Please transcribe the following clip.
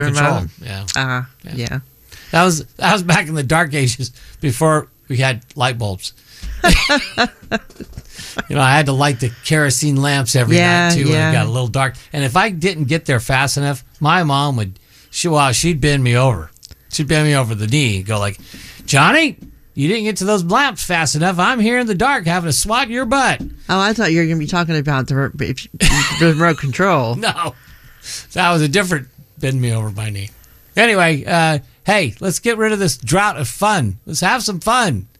control. Yeah. Yeah. That was back in the dark ages before we had light bulbs. I had to light the kerosene lamps every night too when it got a little dark. And if I didn't get there fast enough, my mom she'd bend me over. She'd bend me over the knee and go like, "Johnny, you didn't get to those lamps fast enough. I'm here in the dark having to swat your butt." Oh, I thought you were going to be talking about the remote control. No, that was a different bend me over my knee. Anyway, hey, let's get rid of this drought of fun. Let's have some fun.